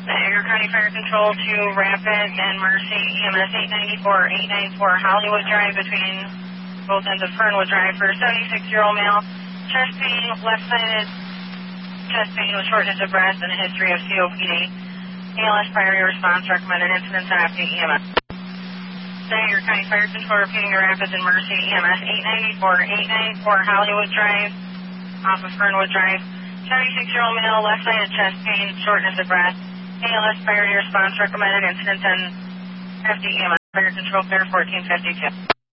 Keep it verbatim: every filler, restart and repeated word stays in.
Niagara County Fire Control to Rapid and Mercy, E M S eight ninety-four, eight ninety-four Hollywood Drive between both ends of Fernwood Drive for a seventy-six-year-old male. Chest pain, left-sided chest pain with shortness of breath and a history of C O P D. A L S priority response recommended incidents on active E M S. Niagara County Fire Control repeating to Rapids and Mercy, E M S eight ninety-four, eight ninety-four Hollywood Drive off of Fernwood Drive. seventy-six-year-old male, left-sided chest pain, shortness of breath. A L S priority response recommended incidents on F D E M S Fire Control Clear fourteen fifty-two.